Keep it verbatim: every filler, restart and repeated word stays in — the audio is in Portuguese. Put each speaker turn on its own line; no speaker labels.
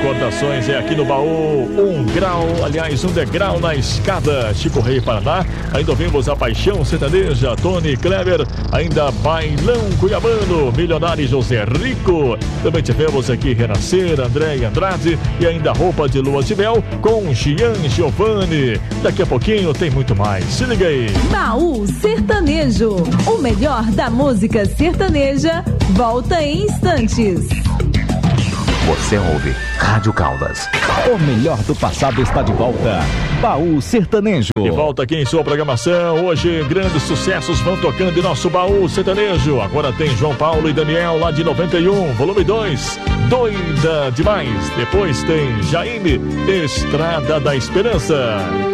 recordações é aqui no baú. Um grau, aliás, um degrau na escada. Chico Rei, Paraná. Ainda ouvimos a Paixão Sertaneja, Tony Kleber. Ainda Bailão Cuiabano, Milionário José Rico. Também tivemos aqui Renascer, André Andrade. E ainda Roupa de Lua de Mel com Gian Giovanni. Daqui a pouquinho tem muito mais. Se liga aí.
Baú Sertanejo. O melhor da música sertaneja volta em instantes.
Você ouve Rádio Caldas.
O melhor do passado está de volta. Baú Sertanejo.
De volta aqui em sua programação. Hoje, grandes sucessos vão tocando em nosso Baú Sertanejo. Agora tem João Paulo e Daniel, lá de noventa e um, volume dois. Doida demais. Depois tem Jaime, Estrada da Esperança.